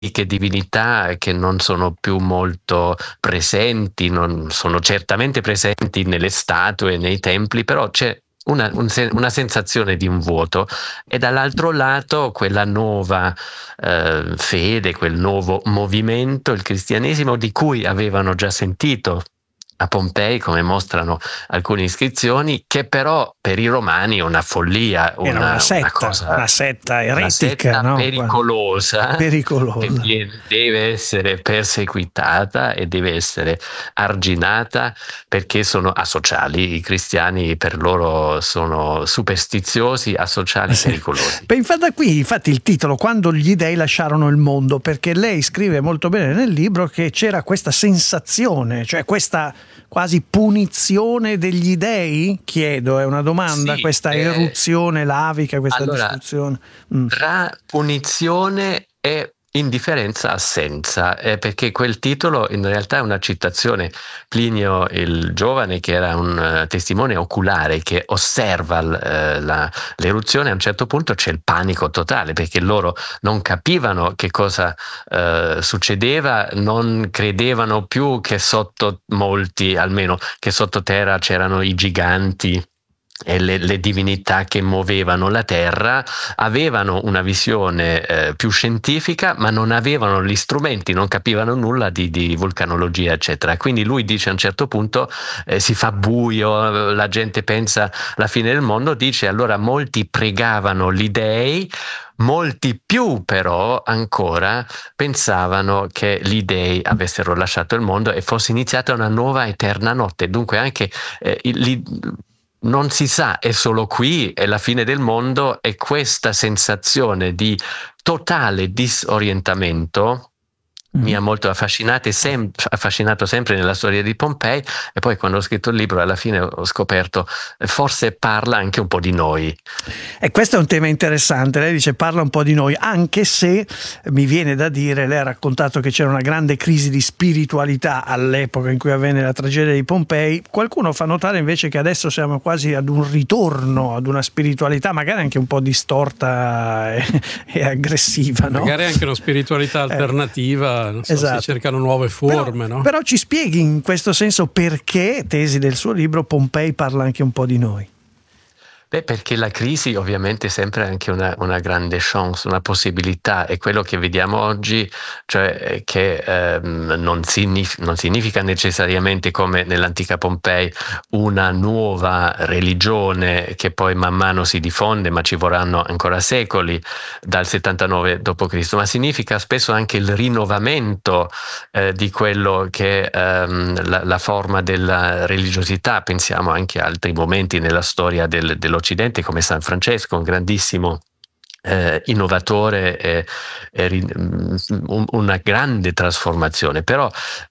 antiche divinità che non sono più molto presenti, non sono certamente presenti nelle statue, nei templi, però c'è una sensazione di un vuoto, e dall'altro lato quella nuova fede, quel nuovo movimento, il cristianesimo, di cui avevano già sentito a Pompei, come mostrano alcune iscrizioni, che però per i romani è una follia, era una cosa, setta eretica, una setta no? pericolosa, Pericolosa. che deve essere perseguitata e deve essere arginata, perché sono asociali. I cristiani per loro sono superstiziosi, asociali, pericolosi. Beh, infatti il titolo, Quando gli dei lasciarono il mondo, perché lei scrive molto bene nel libro che c'era questa sensazione, cioè questa quasi punizione degli dei, chiedo, è una domanda, Sì, questa eruzione lavica, questa distruzione. Tra punizione e indifferenza assenza, perché quel titolo in realtà è una citazione. Plinio il Giovane, che era un testimone oculare che osserva l'eruzione, a un certo punto c'è il panico totale, perché loro non capivano che cosa succedeva, non credevano più che sotto molti, almeno che sottoterra c'erano i giganti e le divinità che muovevano la terra. Avevano una visione più scientifica, ma non avevano gli strumenti, non capivano nulla di vulcanologia, eccetera. Quindi lui dice a un certo punto si fa buio, la gente pensa la fine del mondo, dice allora molti pregavano gli dei, molti più però ancora pensavano che gli dei avessero lasciato il mondo e fosse iniziata una nuova eterna notte. Dunque anche non si sa, è solo qui, è la fine del mondo, e questa sensazione di totale disorientamento mi ha molto affascinato sempre nella storia di Pompei. E poi quando ho scritto il libro, alla fine ho scoperto forse parla anche un po' di noi. E questo è un tema interessante. Lei dice parla un po' di noi, anche se mi viene da dire, lei ha raccontato che c'era una grande crisi di spiritualità all'epoca in cui avvenne la tragedia di Pompei. Qualcuno fa notare invece che adesso siamo quasi ad un ritorno ad una spiritualità magari anche un po' distorta e aggressiva, no? Magari anche una spiritualità alternativa. Non so, esatto. Si cercano nuove forme, no? Però ci spieghi in questo senso perché, tesi del suo libro, Pompei parla anche un po' di noi. Beh, perché la crisi ovviamente è sempre anche una grande chance, una possibilità, e quello che vediamo oggi, cioè che non significa necessariamente, come nell'antica Pompei, una nuova religione che poi man mano si diffonde, ma ci vorranno ancora secoli dal 79 d.C., ma significa spesso anche il rinnovamento di quello che la forma della religiosità. Pensiamo anche a altri momenti nella storia dell'Occidente, come San Francesco, un grandissimo innovatore, una grande trasformazione. Però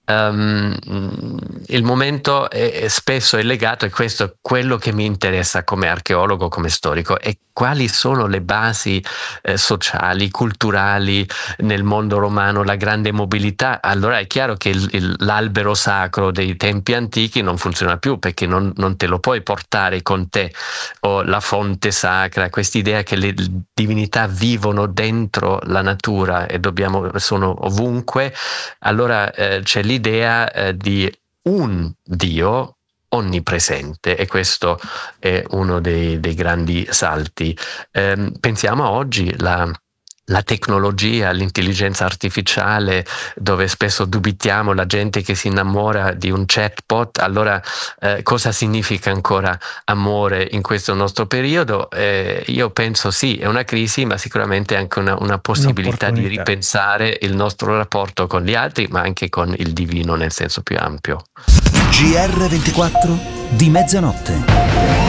il momento spesso è legato, e questo è quello che mi interessa come archeologo, come storico, e quali sono le basi sociali, culturali nel mondo romano, la grande mobilità. Allora è chiaro che l'albero sacro dei tempi antichi non funziona più, perché non te lo puoi portare con te, o la fonte sacra, quest'idea che le divinità vivono dentro la natura e sono ovunque. Allora c'è l'idea di un Dio onnipresente, e questo è uno dei grandi salti. Pensiamo a oggi la tecnologia, l'intelligenza artificiale, dove spesso dubitiamo, la gente che si innamora di un chatbot. Allora cosa significa ancora amore in questo nostro periodo? Io penso sì, è una crisi, ma sicuramente anche una possibilità di ripensare il nostro rapporto con gli altri, ma anche con il divino nel senso più ampio. GR24 di mezzanotte.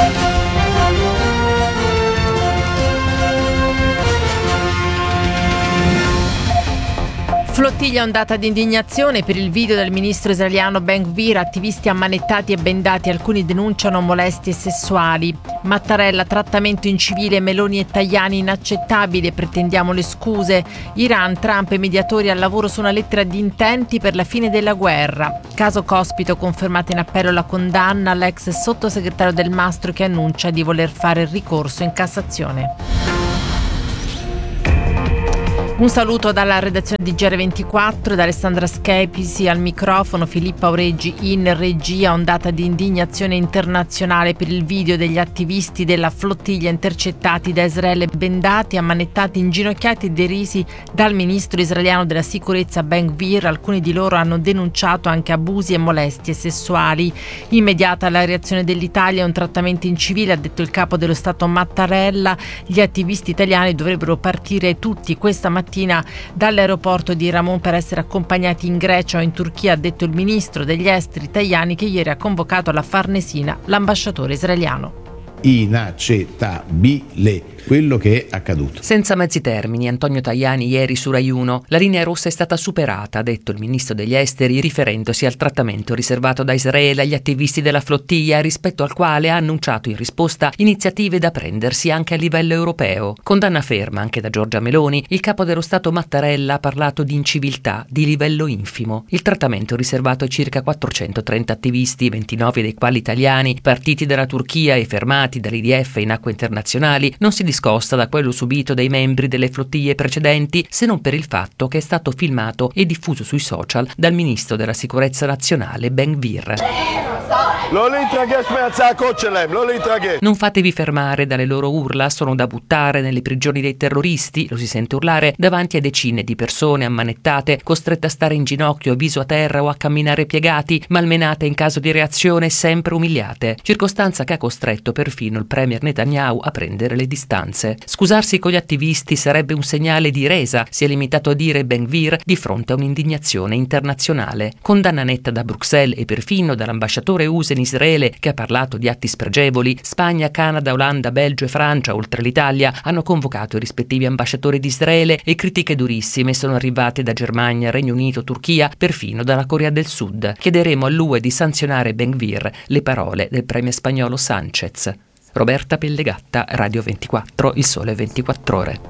Flottiglia ondata di indignazione per il video del ministro israeliano Ben-Gvir, attivisti ammanettati e bendati, alcuni denunciano molestie sessuali. Mattarella, trattamento incivile, Meloni e Tajani inaccettabile, pretendiamo le scuse. Iran, Trump e mediatori al lavoro su una lettera di intenti per la fine della guerra. Caso Cospito, confermata in appello la condanna all'ex sottosegretario Del Mastro, che annuncia di voler fare ricorso in Cassazione. Un saluto dalla redazione di GR24, da Alessandra Schepisi al microfono, Filippa Oreggi in regia. Ondata di indignazione internazionale per il video degli attivisti della flottiglia intercettati da Israele, bendati, ammanettati, inginocchiati e derisi dal ministro israeliano della sicurezza Ben Gvir. Alcuni di loro hanno denunciato anche abusi e molestie sessuali. Immediata la reazione dell'Italia e un trattamento incivile, ha detto il capo dello Stato Mattarella. Gli attivisti italiani dovrebbero partire tutti questa mattina dall'aeroporto di Ramon per essere accompagnati in Grecia o in Turchia, ha detto il ministro degli esteri Tajani, che ieri ha convocato alla Farnesina l'ambasciatore israeliano. Inaccettabile quello che è accaduto. Senza mezzi termini, Antonio Tajani ieri su Rai 1. La linea rossa è stata superata, ha detto il ministro degli esteri, riferendosi al trattamento riservato da Israele agli attivisti della flottiglia, rispetto al quale ha annunciato in risposta iniziative da prendersi anche a livello europeo. Condanna ferma anche da Giorgia Meloni. Il capo dello Stato Mattarella ha parlato di inciviltà di livello infimo. Il trattamento riservato ai circa 430 attivisti, 29 dei quali italiani, partiti dalla Turchia e fermati dall'IDF in acque internazionali, non si discosta da quello subito dai membri delle flottiglie precedenti, se non per il fatto che è stato filmato e diffuso sui social dal ministro della sicurezza nazionale Ben Gvir. Non fatevi fermare dalle loro urla, sono da buttare nelle prigioni dei terroristi, lo si sente urlare davanti a decine di persone ammanettate, costrette a stare in ginocchio, viso a terra o a camminare piegati, malmenate in caso di reazione, sempre umiliate, circostanza che ha costretto perfino il premier Netanyahu a prendere le distanze. Scusarsi con gli attivisti sarebbe un segnale di resa, si è limitato a dire Ben Gvir di fronte a un'indignazione internazionale. Condanna netta da Bruxelles e perfino dall'ambasciatore USA in Israele, che ha parlato di atti spregevoli. Spagna, Canada, Olanda, Belgio e Francia, oltre l'Italia, hanno convocato i rispettivi ambasciatori di Israele, e critiche durissime sono arrivate da Germania, Regno Unito, Turchia, perfino dalla Corea del Sud. Chiederemo all'UE di sanzionare Ben Gvir, le parole del premier spagnolo Sánchez. Roberta Pellegatta, Radio 24, Il Sole 24 Ore.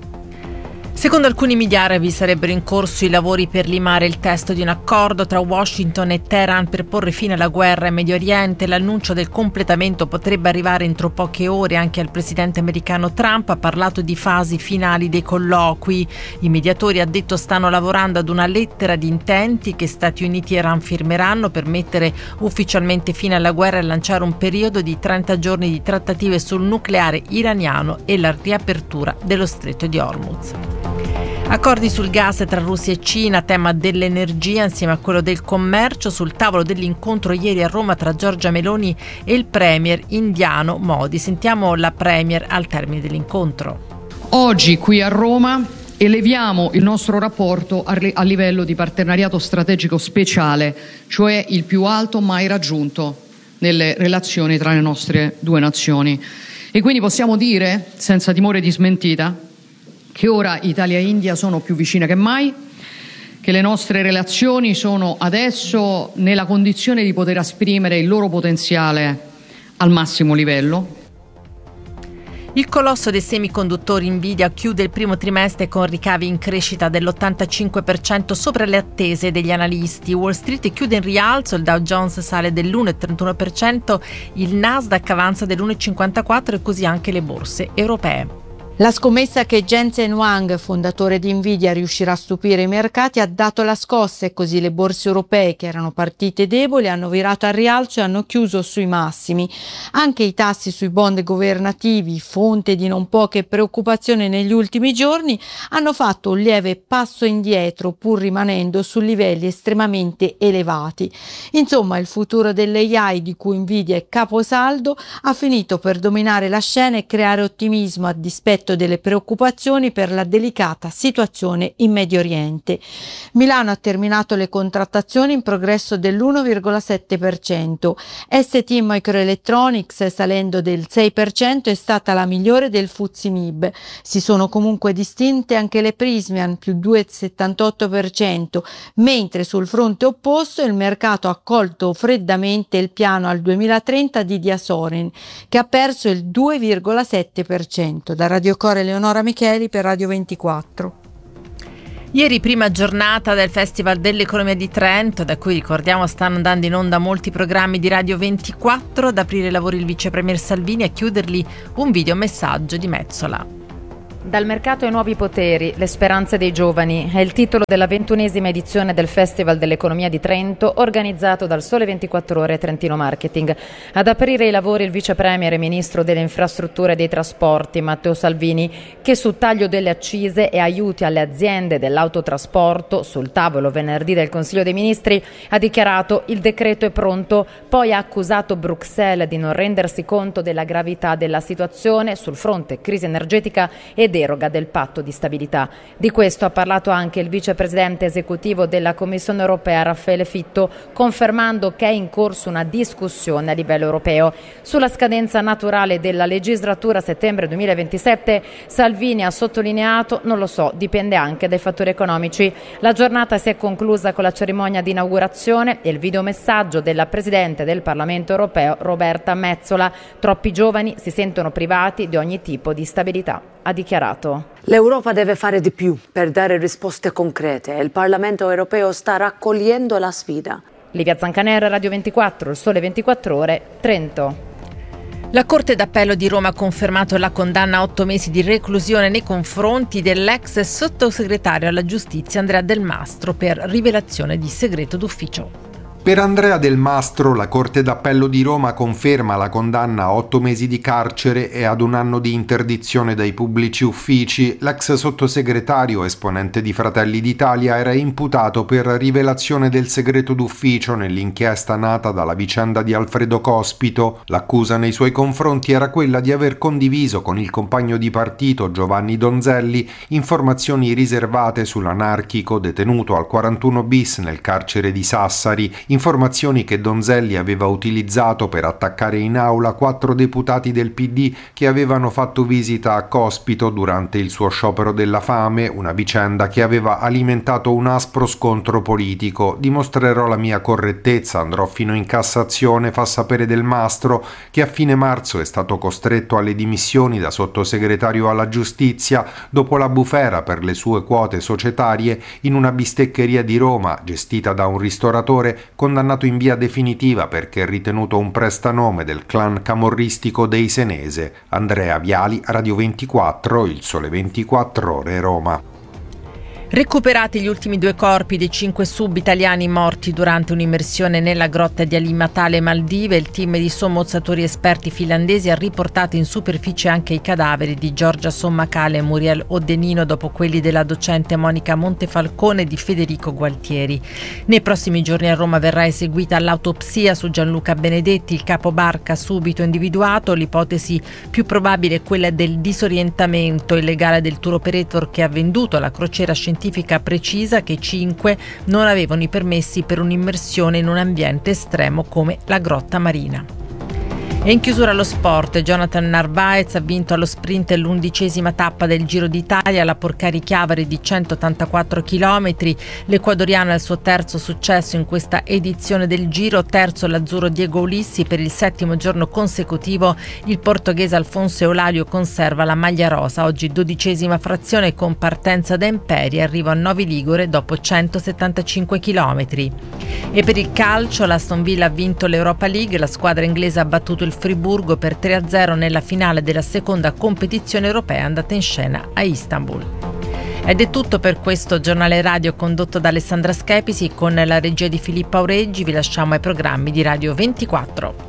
Secondo alcuni media arabi sarebbero in corso i lavori per limare il testo di un accordo tra Washington e Teheran per porre fine alla guerra in Medio Oriente. L'annuncio del completamento potrebbe arrivare entro poche ore. Anche al presidente americano Trump ha parlato di fasi finali dei colloqui. I mediatori, ha detto, stanno lavorando ad una lettera di intenti che Stati Uniti e Iran firmeranno per mettere ufficialmente fine alla guerra e lanciare un periodo di 30 giorni di trattative sul nucleare iraniano e la riapertura dello stretto di Hormuz. Accordi sul gas tra Russia e Cina, tema dell'energia insieme a quello del commercio, sul tavolo dell'incontro ieri a Roma tra Giorgia Meloni e il premier indiano Modi. Sentiamo la premier al termine dell'incontro. Oggi qui a Roma eleviamo il nostro rapporto a livello di partenariato strategico speciale, cioè il più alto mai raggiunto nelle relazioni tra le nostre due nazioni. E quindi possiamo dire, senza timore di smentita, che ora Italia e India sono più vicine che mai, che le nostre relazioni sono adesso nella condizione di poter esprimere il loro potenziale al massimo livello. Il colosso dei semiconduttori Nvidia chiude il primo trimestre con ricavi in crescita dell'85% sopra le attese degli analisti. Wall Street chiude in rialzo, il Dow Jones sale dell'1,31%, il Nasdaq avanza dell'1,54% e così anche le borse europee. La scommessa che Jensen Huang, fondatore di Nvidia, riuscirà a stupire i mercati ha dato la scossa e così le borse europee, che erano partite deboli, hanno virato al rialzo e hanno chiuso sui massimi. Anche i tassi sui bond governativi, fonte di non poche preoccupazioni negli ultimi giorni, hanno fatto un lieve passo indietro pur rimanendo su livelli estremamente elevati. Insomma, il futuro dell'AI, di cui Nvidia è caposaldo, ha finito per dominare la scena e creare ottimismo a dispetto delle preoccupazioni per la delicata situazione in Medio Oriente. Milano ha terminato le contrattazioni in progresso dell'1,7%. ST Microelectronics, salendo del 6%, è stata la migliore del FTSE MIB. Si sono comunque distinte anche le Prysmian, più 2,78%, mentre sul fronte opposto il mercato ha accolto freddamente il piano al 2030 di Diasorin, che ha perso il 2,7%. Da Radio Core Eleonora Micheli per Radio 24. Ieri prima giornata del Festival dell'Economia di Trento, da cui ricordiamo stanno andando in onda molti programmi di Radio 24, ad aprire i lavori il vice premier Salvini, a chiuderli un videomessaggio di Metsola. Dal mercato ai nuovi poteri, le speranze dei giovani è il titolo della 21esima edizione del Festival dell'Economia di Trento, organizzato dal Sole 24 Ore Trentino Marketing. Ad aprire i lavori il vice premier e ministro delle infrastrutture e dei trasporti Matteo Salvini, che su taglio delle accise e aiuti alle aziende dell'autotrasporto, sul tavolo venerdì del Consiglio dei Ministri, ha dichiarato: il decreto è pronto, poi ha accusato Bruxelles di non rendersi conto della gravità della situazione sul fronte crisi energetica e deroga del patto di stabilità. Di questo ha parlato anche il vicepresidente esecutivo della Commissione europea Raffaele Fitto, confermando che è in corso una discussione a livello europeo. Sulla scadenza naturale della legislatura settembre 2027, Salvini ha sottolineato: non lo so, dipende anche dai fattori economici. La giornata si è conclusa con la cerimonia di inaugurazione e il videomessaggio della Presidente del Parlamento europeo Roberta Metsola. Troppi giovani si sentono privati di ogni tipo di stabilità, ha dichiarato. L'Europa deve fare di più per dare risposte concrete e il Parlamento europeo sta raccogliendo la sfida. Livia Zancanera, Radio 24, Il Sole 24 Ore, Trento. La Corte d'Appello di Roma ha confermato la condanna a 8 mesi di reclusione nei confronti dell'ex sottosegretario alla giustizia Andrea Del Mastro per rivelazione di segreto d'ufficio. Per Andrea Del Mastro, la Corte d'Appello di Roma conferma la condanna a 8 mesi di carcere e ad 1 anno di interdizione dai pubblici uffici. L'ex sottosegretario, esponente di Fratelli d'Italia, era imputato per rivelazione del segreto d'ufficio nell'inchiesta nata dalla vicenda di Alfredo Cospito. L'accusa nei suoi confronti era quella di aver condiviso con il compagno di partito Giovanni Donzelli informazioni riservate sull'anarchico detenuto al 41 bis nel carcere di Sassari. Informazioni che Donzelli aveva utilizzato per attaccare in aula 4 deputati del PD che avevano fatto visita a Cospito durante il suo sciopero della fame, una vicenda che aveva alimentato un aspro scontro politico. Dimostrerò la mia correttezza, andrò fino in Cassazione, fa sapere Del Mastro, che a fine marzo è stato costretto alle dimissioni da sottosegretario alla giustizia dopo la bufera per le sue quote societarie in una bisteccheria di Roma gestita da un ristoratore condannato in via definitiva perché ritenuto un prestanome del clan camorristico dei Senese. Andrea Viali, Radio 24, Il Sole 24 Ore, Roma. Recuperati gli ultimi 2 corpi dei 5 sub italiani morti durante un'immersione nella grotta di Alimatale, Maldive, il team di sommozzatori esperti finlandesi ha riportato in superficie anche i cadaveri di Giorgia Sommacale e Muriel Oddenino dopo quelli della docente Monica Montefalcone e di Federico Gualtieri. Nei prossimi giorni a Roma verrà eseguita l'autopsia su Gianluca Benedetti, il capobarca subito individuato. L'ipotesi più probabile è quella del disorientamento illegale del tour operator che ha venduto la crociera scientifica precisa che 5 non avevano i permessi per un'immersione in un ambiente estremo come la grotta marina. E in chiusura allo sport, Jonathan Narvaez ha vinto allo sprint l'11ª tappa del Giro d'Italia, la Porcari-Chiavari di 184 km. L'ecuadoriano è il suo terzo successo in questa edizione del Giro, terzo l'azzurro Diego Ulissi. Per il 7° giorno consecutivo il portoghese Alfonso Eulario conserva la maglia rosa. Oggi 12ª frazione con partenza da Emperi, arrivo a Novi Ligure dopo 175 km. E per il calcio l'Aston Villa ha vinto l'Europa League, la squadra inglese ha battuto il Friburgo per 3-0 nella finale della seconda competizione europea andata in scena a Istanbul. Ed è tutto per questo giornale radio condotto da Alessandra Schepisi con la regia di Filippo Aureggi. Vi lasciamo ai programmi di Radio 24.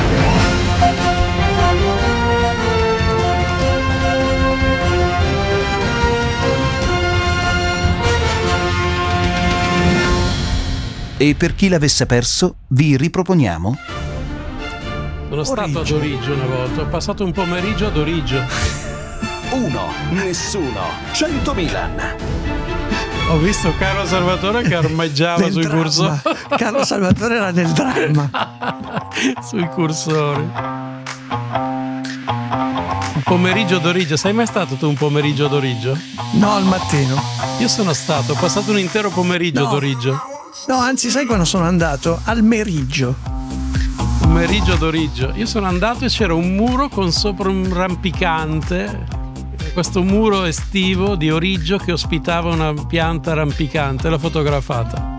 E per chi l'avesse perso, vi riproponiamo... Sono stato ad Origio una volta, ho passato un pomeriggio ad Origio. 1, nessuno, 100 Milan. Ho visto Carlo Salvatore che armeggiava sui cursori. Carlo Salvatore era nel dramma. Sui cursori. Un pomeriggio ad Origio. Sei mai stato tu un pomeriggio ad Origio? No, al mattino. Io sono stato, ho passato un intero pomeriggio ad Origio. No, anzi, sai quando sono andato? Al meriggio. Pomeriggio ad Origio. Io sono andato e c'era un muro con sopra un rampicante, questo muro estivo di Origio che ospitava una pianta rampicante, l'ho fotografata.